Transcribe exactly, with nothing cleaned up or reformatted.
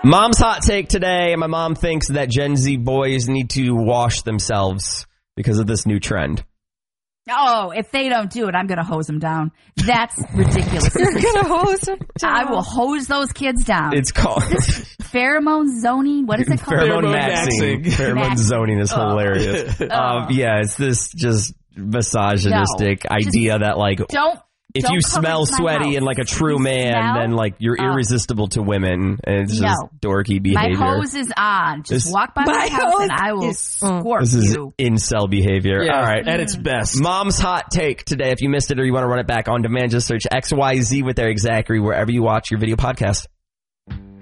Mom's hot take today. My mom thinks that Gen Z boys need to wash themselves because of this new trend. Oh, if they don't do it, I'm going to hose them down. That's ridiculous. You're going to hose them down. I will hose those kids down. It's called pheromone zoning. What is it called? Pheromone maxing. Pheromone zoning is oh. hilarious. Oh. Um, yeah, it's this just misogynistic no, idea that like don't. if don't you smell sweaty house. and like a true man, smell? then like you're oh. irresistible to women, and it's just no. dorky behavior. My hose is on. Just this, walk by my, my house and I will is, squirt this is you. incel behavior. Yeah, all right, at its best. Mom's hot take today. If you missed it or you want to run it back on demand, just search X Y Z with their exact wherever you watch your video podcast.